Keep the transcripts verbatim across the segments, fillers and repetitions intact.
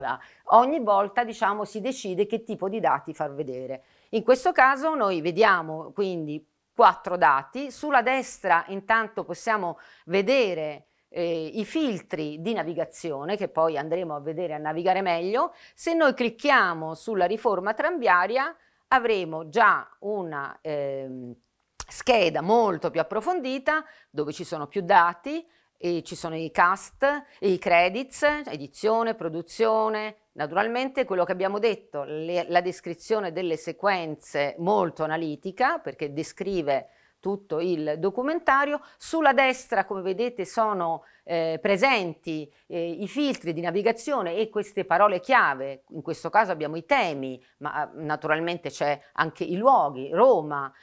Ogni volta, diciamo, si decide che tipo di dati far vedere. In questo caso noi vediamo quindi quattro dati. Sulla destra intanto possiamo vedere eh, i filtri di navigazione, che poi andremo a vedere a navigare meglio. Se noi clicchiamo sulla riforma tranviaria avremo già una eh, scheda molto più approfondita dove ci sono più dati, e ci sono i cast, i credits, edizione, produzione, naturalmente quello che abbiamo detto, le, la descrizione delle sequenze molto analitica perché descrive tutto il documentario. Sulla destra, come vedete, sono eh, presenti eh, i filtri di navigazione e queste parole chiave. In questo caso abbiamo i temi, ma naturalmente c'è anche i luoghi, Roma,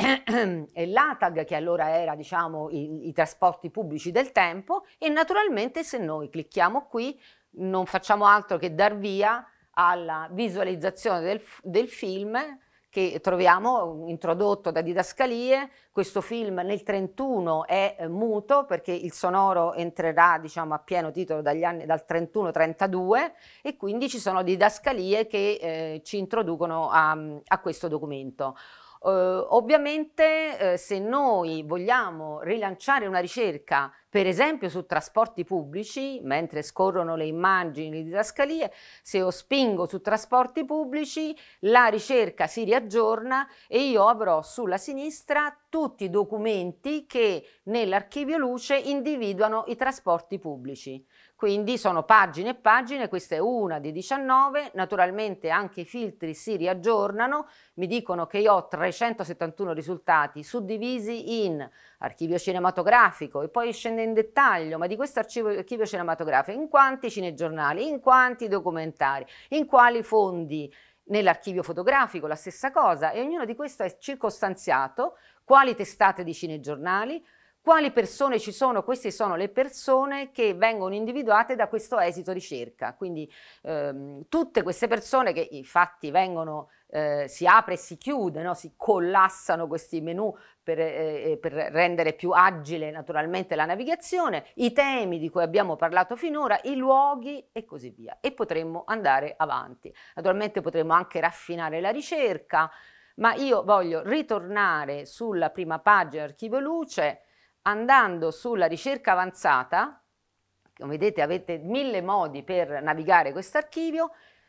e l'A T A G, che allora era, diciamo, i, i trasporti pubblici del tempo, e naturalmente se noi clicchiamo qui non facciamo altro che dar via alla visualizzazione del, del film che troviamo introdotto da Didascalie. Questo film nel trentuno è eh, muto perché il sonoro entrerà, diciamo, a pieno titolo dagli anni, dal trentuno trentadue, e quindi ci sono didascalie che eh, ci introducono a, a questo documento. Uh, ovviamente eh, se noi vogliamo rilanciare una ricerca, per esempio su trasporti pubblici, mentre scorrono le immagini di didascalie, se io spingo su trasporti pubblici, la ricerca si riaggiorna e io avrò sulla sinistra tutti i documenti che nell'archivio Luce individuano i trasporti pubblici. Quindi sono pagine e pagine, questa è una di diciannove, naturalmente anche i filtri si riaggiornano, mi dicono che io ho trecentosettantuno risultati suddivisi in archivio cinematografico, e poi scende in dettaglio, ma di questo archivio, archivio cinematografico in quanti cinegiornali, in quanti documentari, in quali fondi. Nell'archivio fotografico la stessa cosa, e ognuno di questo è circostanziato, quali testate di cinegiornali, quali persone ci sono. Queste sono le persone che vengono individuate da questo esito ricerca, quindi ehm, tutte queste persone che infatti vengono, eh, si apre e si chiude, no? Si collassano questi menu per, eh, per rendere più agile naturalmente la navigazione, i temi di cui abbiamo parlato finora, i luoghi e così via, e potremmo andare avanti. Naturalmente potremmo anche raffinare la ricerca, ma io voglio ritornare sulla prima pagina Archivio Luce. Andando sulla ricerca avanzata, come vedete avete mille modi per navigare questo archivio.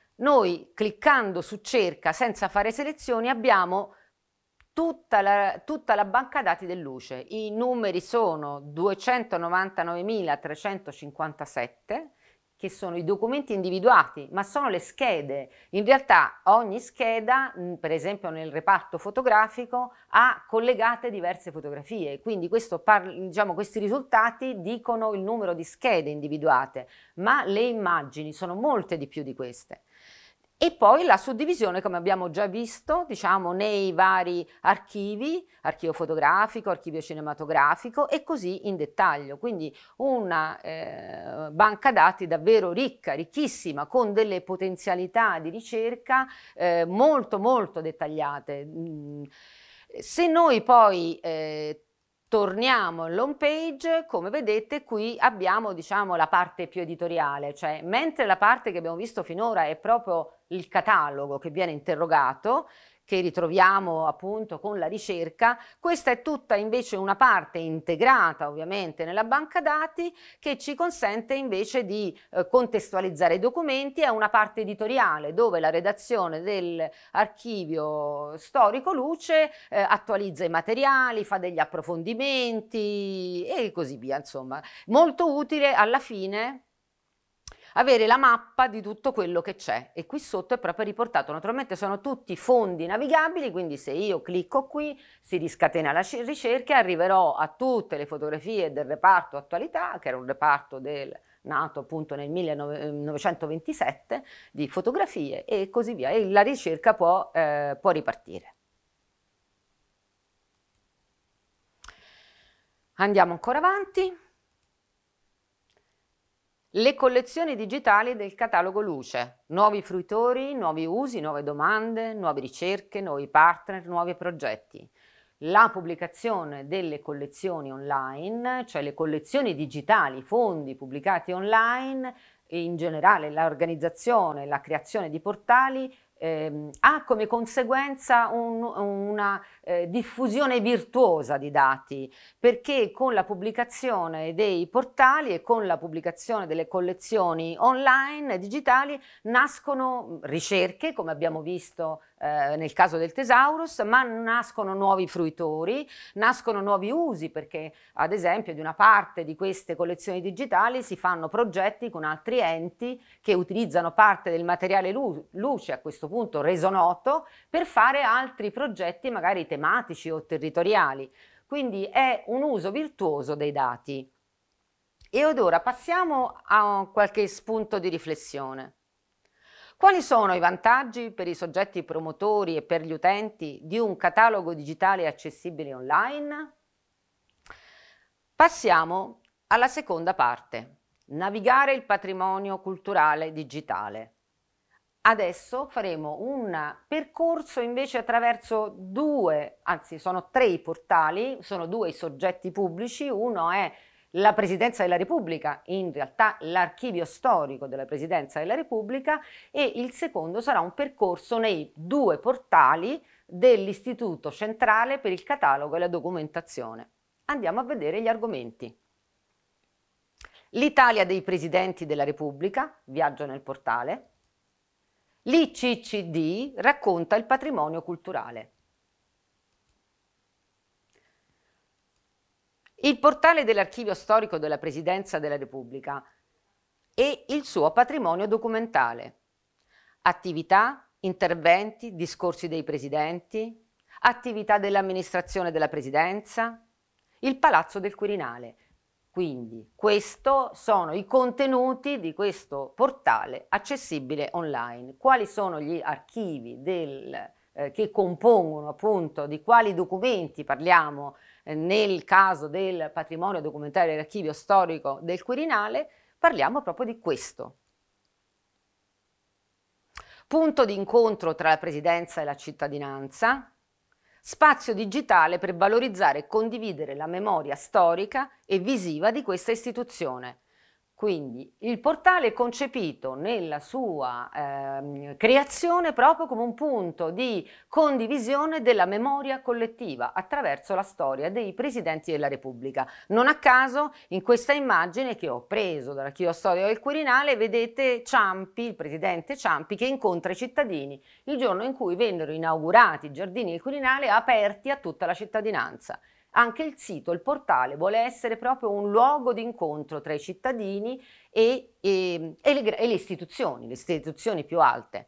Noi cliccando su cerca senza fare selezioni abbiamo tutta la, tutta la banca dati del Luce. I numeri sono duecentonovantanovemilatrecentocinquantasette, che sono i documenti individuati, ma sono le schede. In realtà ogni scheda, per esempio nel reparto fotografico, ha collegate diverse fotografie, quindi questo diciamo, questi risultati dicono il numero di schede individuate, ma le immagini sono molte di più di queste. E poi la suddivisione, come abbiamo già visto, diciamo, nei vari archivi, archivio fotografico, archivio cinematografico e così in dettaglio. Quindi una eh, banca dati davvero ricca, ricchissima, con delle potenzialità di ricerca eh, molto molto dettagliate. Se noi poi eh, torniamo all'home page, come vedete qui abbiamo, diciamo, la parte più editoriale, cioè mentre la parte che abbiamo visto finora è proprio il catalogo che viene interrogato, che ritroviamo appunto con la ricerca, questa è tutta invece una parte integrata ovviamente nella banca dati che ci consente invece di eh, contestualizzare i documenti. È una parte editoriale dove la redazione dell'archivio storico Luce eh, attualizza i materiali, fa degli approfondimenti e così via, insomma molto utile alla fine avere la mappa di tutto quello che c'è, e qui sotto è proprio riportato. Naturalmente sono tutti fondi navigabili, quindi se io clicco qui si riscatena la ricerca e arriverò a tutte le fotografie del reparto attualità, che era un reparto del, nato appunto nel millenovecentoventisette, di fotografie e così via, e la ricerca può, eh, può ripartire. Andiamo ancora avanti. Le collezioni digitali del catalogo Luce, nuovi fruitori, nuovi usi, nuove domande, nuove ricerche, nuovi partner, nuovi progetti. La pubblicazione delle collezioni online, cioè le collezioni digitali, fondi pubblicati online, in generale l'organizzazione, la creazione di portali ehm, ha come conseguenza un, una eh, diffusione virtuosa di dati, perché con la pubblicazione dei portali e con la pubblicazione delle collezioni online digitali nascono ricerche, come abbiamo visto eh, nel caso del Thesaurus, ma nascono nuovi fruitori, nascono nuovi usi, perché ad esempio di una parte di queste collezioni digitali si fanno progetti con altri enti che utilizzano parte del materiale lu- luce, a questo punto reso noto, per fare altri progetti magari tematici o territoriali. Quindi è un uso virtuoso dei dati. E ora passiamo a qualche spunto di riflessione. Quali sono i vantaggi per i soggetti promotori e per gli utenti di un catalogo digitale accessibile online? Passiamo alla seconda parte, navigare il patrimonio culturale digitale. Adesso faremo un percorso invece attraverso due, anzi sono tre i portali, sono due i soggetti pubblici, uno è la Presidenza della Repubblica, in realtà l'archivio storico della Presidenza della Repubblica, e il secondo sarà un percorso nei due portali dell'Istituto Centrale per il Catalogo e la Documentazione. Andiamo a vedere gli argomenti. L'Italia dei Presidenti della Repubblica, viaggio nel portale. L'I C C D racconta il patrimonio culturale. Il portale dell'Archivio Storico della Presidenza della Repubblica e il suo patrimonio documentale. Attività, interventi, discorsi dei presidenti, attività dell'amministrazione della Presidenza, il Palazzo del Quirinale. Quindi questi sono i contenuti di questo portale accessibile online. Quali sono gli archivi del, eh, che compongono appunto di quali documenti parliamo eh, nel caso del patrimonio documentario dell'archivio storico del Quirinale? Parliamo proprio di questo. Punto di incontro tra la Presidenza e la cittadinanza. Spazio digitale per valorizzare e condividere la memoria storica e visiva di questa istituzione. Quindi il portale è concepito nella sua eh, creazione proprio come un punto di condivisione della memoria collettiva attraverso la storia dei presidenti della Repubblica. Non a caso in questa immagine che ho preso dall'Archivio Storico del Quirinale vedete Ciampi, il presidente Ciampi, che incontra i cittadini il giorno in cui vennero inaugurati i giardini del Quirinale aperti a tutta la cittadinanza. Anche il sito, il portale, vuole essere proprio un luogo di incontro tra i cittadini e, e, e, le, e le istituzioni, le istituzioni più alte.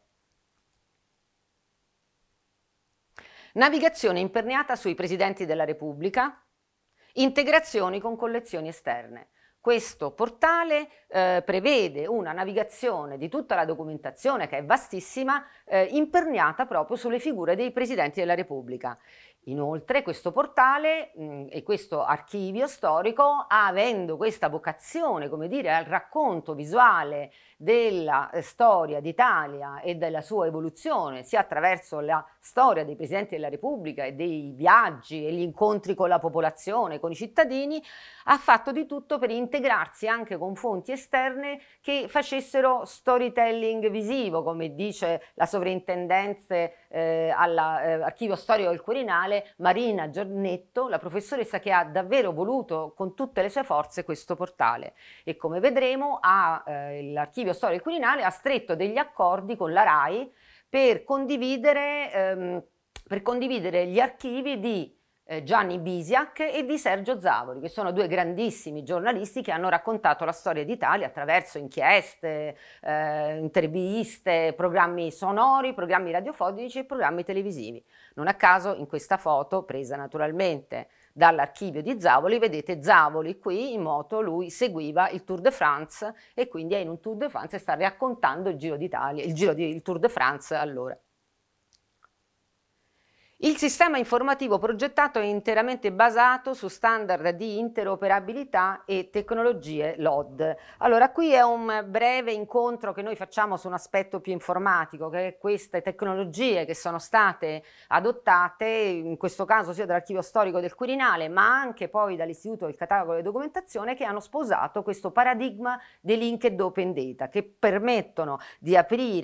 Navigazione imperniata sui presidenti della Repubblica, integrazioni con collezioni esterne. Questo portale eh, prevede una navigazione di tutta la documentazione, che è vastissima, eh, imperniata proprio sulle figure dei presidenti della Repubblica. Inoltre questo portale mh, e questo archivio storico, avendo questa vocazione, come dire, al racconto visuale della eh, storia d'Italia e della sua evoluzione, sia attraverso la storia dei presidenti della Repubblica e dei viaggi e gli incontri con la popolazione, con i cittadini, ha fatto di tutto per integrarsi anche con fonti esterne che facessero storytelling visivo, come dice la sovrintendenza eh, all'Archivio eh, Storico del Quirinale, Marina Giornetto, la professoressa che ha davvero voluto con tutte le sue forze questo portale. E come vedremo eh, l'Archivio Storico del Quirinale ha stretto degli accordi con la RAI per condividere, ehm, per condividere gli archivi di eh, Gianni Bisiak e di Sergio Zavoli, che sono due grandissimi giornalisti che hanno raccontato la storia d'Italia attraverso inchieste, eh, interviste, programmi sonori, programmi radiofonici e programmi televisivi. Non a caso in questa foto, presa naturalmente dall'archivio di Zavoli, vedete Zavoli qui in moto, lui seguiva il Tour de France e quindi è in un Tour de France e sta raccontando il Giro d'Italia, il Giro di il Tour de France allora. Il sistema informativo progettato è interamente basato su standard di interoperabilità e tecnologie L O D. Allora, qui è un breve incontro che noi facciamo su un aspetto più informatico, che è queste tecnologie che sono state adottate, in questo caso sia dall'Archivio Storico del Quirinale, ma anche poi dall'Istituto del Catalogo delle Documentazione, che hanno sposato questo paradigma dei linked open data, che permettono di aprire